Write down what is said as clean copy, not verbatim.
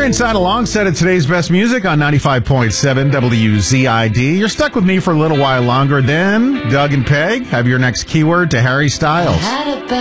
Inside a long set of today's best music on 95.7 WZID. You're stuck with me for a little while longer. Then Doug and Peg have your next keyword to Harry Styles.